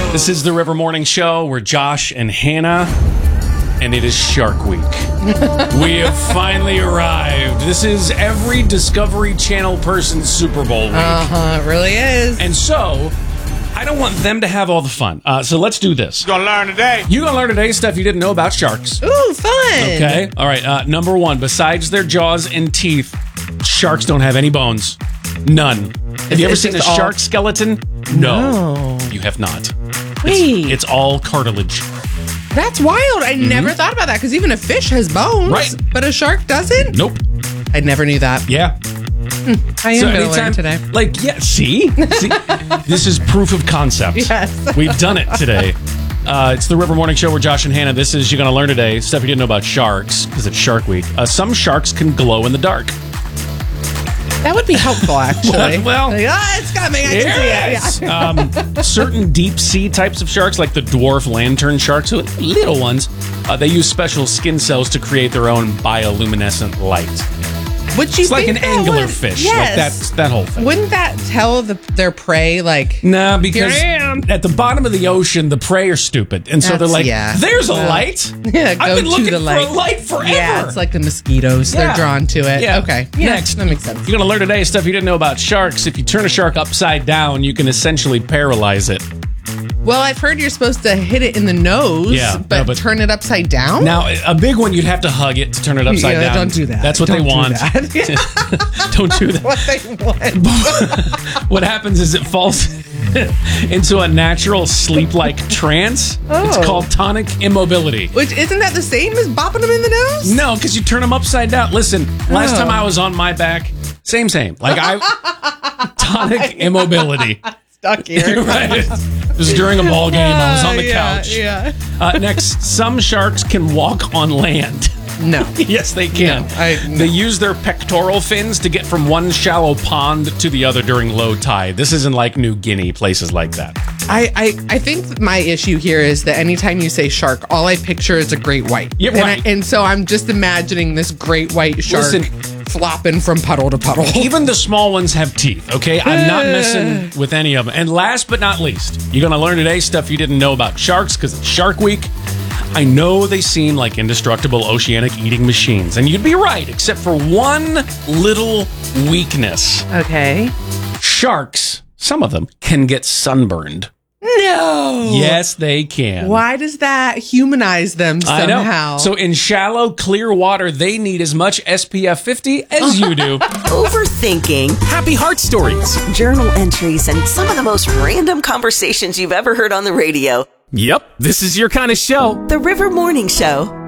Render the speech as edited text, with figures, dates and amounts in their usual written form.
This is the River Morning Show. We're Josh and Hannah, and it is Shark Week. We have finally arrived. This is every Discovery Channel person's Super Bowl week. It really is. And so, I don't want them to have all the fun. So let's do this. You're gonna learn today. You're going to learn today stuff you didn't know about sharks. Ooh, fun. Okay? All right. Number one, besides their jaws and teeth, sharks don't have any bones. None. Have you ever seen a shark skeleton? No. You have not. Wait. It's all cartilage. That's wild. I never thought about that because even a fish has bones. Right. But a shark doesn't? Nope. I never knew that. Yeah. I am going to learn today. Like, yeah, see? This is proof of concept. Yes. We've done it today. It's the River Morning Show. We're Josh and Hannah. This is You're Going to Learn Today. Stuff you didn't know about sharks, because it's Shark Week. Some sharks can glow in the dark. That would be helpful, actually. Well, like, it's coming. I can see it. Yeah. Certain deep sea types of sharks, like the dwarf lantern sharks, so little ones, they use special skin cells to create their own bioluminescent light. Would you It's like an think that angler would- fish. Yes. Like that whole thing. Wouldn't that tell their prey, like... Nah, because Here I am. at the bottom of the ocean, the prey are stupid. And so they're That's- like, yeah. there's a Well, light. Yeah, I've go been to looking the for light. a light forever. Yeah, it's like the mosquitoes. Yeah. They're drawn to it. Yeah. Okay. Yeah, Next. that makes sense. You're going to learn today stuff you didn't know about sharks. If you turn a shark upside down, you can essentially paralyze it. Well, I've heard you're supposed to hit it in the nose, Yeah, but, but turn it upside down? Now, a big one, you'd have to hug it to turn it upside Yeah, down. don't do that. That's what Don't they do want. that. Don't do that. What they want. What happens is it falls into a natural sleep-like trance. It's Oh. called tonic immobility. Which, isn't that the same as bopping them in the nose? No, because you turn them upside down. Listen, last time I was on my back, same. Like tonic immobility. Stuck here. Right. It was during a ball game. I was on the couch. Yeah. Next, some sharks can walk on land. No. Yes, they can. No. They use their pectoral fins to get from one shallow pond to the other during low tide. This is in like New Guinea, places like that. I think my issue here is that anytime you say shark, all I picture is a great white. Yeah, right. And so I'm just imagining this great white shark Listen. flopping from puddle to puddle. Even the small ones have teeth, okay? I'm not messing with any of them. And last but not least, you're going to learn today stuff you didn't know about sharks because it's Shark Week. I know they seem like indestructible oceanic eating machines, and you'd be right, except for one little weakness. Okay. Sharks, some of them, can get sunburned. No. Yes, they can. Why does that humanize them I somehow? know. So in shallow, clear water, they need as much SPF 50 as you do. Overthinking, Happy heart stories. journal entries, and some of the most random conversations you've ever heard on the radio. Yep, this is your kind of show. The River Morning Show.